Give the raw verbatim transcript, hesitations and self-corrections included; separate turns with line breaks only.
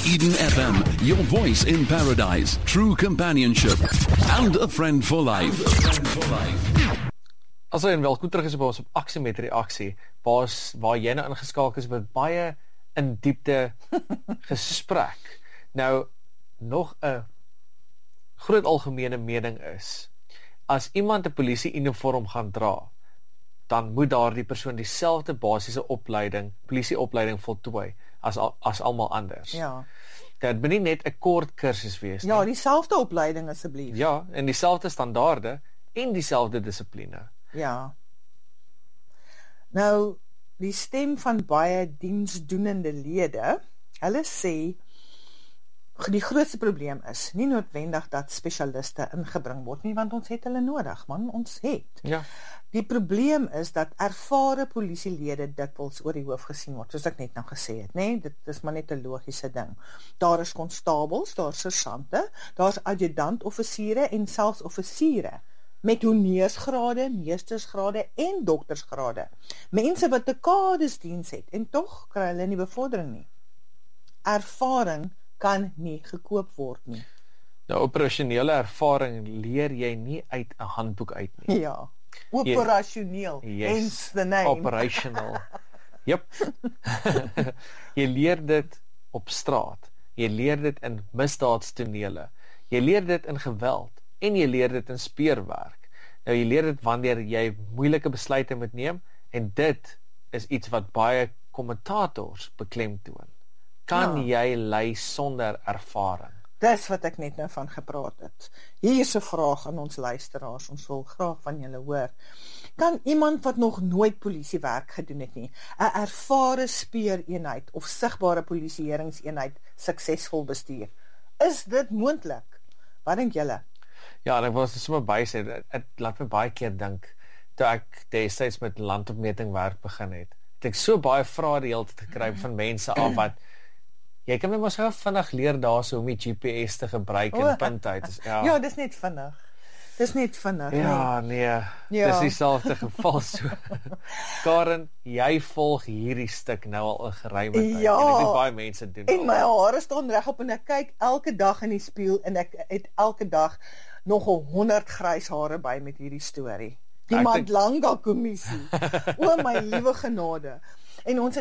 Eden F M, your voice in paradise, true companionship, and a friend for life.
Also en welkom terug is by ons op Aksie met Reaksie, waar, waar jy nou ingeskakel is met baie in diepte gesprek. Nou, nog 'n groot algemene mening is, as iemand 'n polisie uniform gaan dra, dan moet daardie persoon dieselfde basiese opleiding, polisieopleiding voltooi as as almal anders.
Ja.
Dit moet nie net 'n kort kursus wees nie.
Ja, dieselfde opleiding asseblief.
Ja, en dieselfde standaarde en dieselfde dissipline.
Ja. Nou, die stem van baie diensdoenende lede, hulle sê die grootste probleem is nie noodwendig dat spesialiste ingebring word nie, want ons het hulle nodig, man, ons het.
Ja.
Die probleem is dat ervare polisielede dikwels oor die hoof gesien word, soos ek net nou gesê het, nee, dit is maar net 'n logiese ding. Daar is konstabels, daar is sersante, daar is adjutant-offisiere en selfs offisiere met honeursgrade, meestersgrade en doktersgrade. Mense wat dekadesdiens het en tog kry hulle nie bevordering nie. Ervaring kan nie gekoop word nie.
Nou, operasionele ervaring leer jy nie uit 'n handboek uit nie.
Ja, operasioneel,
Yes.
hence the name.
Operational. Jep. Jy leer dit op straat. Jy leer dit in misdaadstonele. Jy leer dit in geweld en jy leer dit in speurwerk. Nou, jy leer dit wanneer jy moeilike besluite moet neem en dit is iets wat baie kommentators beklemtoon. Kan
Ja.
jy lei sonder ervaring?
Dis wat ek net nou van gepraat het. Hier is 'n vraag aan ons luisteraars, ons wil graag van julle hoor. Kan iemand wat nog nooit polisiewerk gedoen het nie, 'n ervare speureenheid of sigbare polisieeringseenheid suksesvol bestuur? Is dit moontlik? Wat dink julle?
Ja, en ek wil sommer by sê, dit, dit laat my baie keer dink, toe ek destyds met landopmeting werk begin het, het ek so baie vrae die hele tyd gekry van mense af wat, jy kan my mos gou vinnig leer daar so om die G P S te gebruik en punt uit. Is, ja.
Ja, dis net vinnig. Dis net vinnig.
Ja, nee,
Ja.
dis dieselfde geval so. Karen, jy volg hierdie stuk nou al 'n geruime tyd.
Ja.
En ek weet baie mense doen
En
al.
my hare staan regop en ek kyk elke dag in die spieël en ek het elke dag nog 'n honderd grys hare by met hierdie storie. Die
Ek dink-
Madlanga kommissie. O my liewe genade. En ons